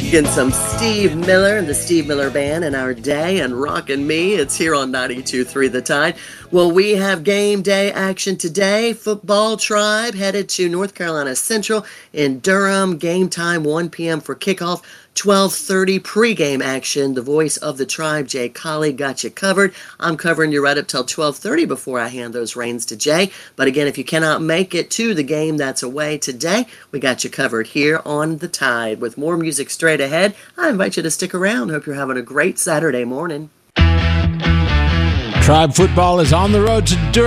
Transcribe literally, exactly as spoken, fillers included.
Getting some Steve Miller and the Steve Miller Band in our day and rockin' me. It's here on ninety-two point three The Tide. Well, we have game day action today. Football Tribe headed to North Carolina Central in Durham. Game time one p.m. for kickoff. twelve thirty pregame action. The voice of the Tribe, Jay Colley, got you covered. I'm covering you right up till twelve thirty before I hand those reins to Jay. But again, if you cannot make it to the game that's away today, we got you covered here on The Tide. With more music straight ahead, I invite you to stick around. Hope you're having a great Saturday morning. Tribe football is on the road to Durham.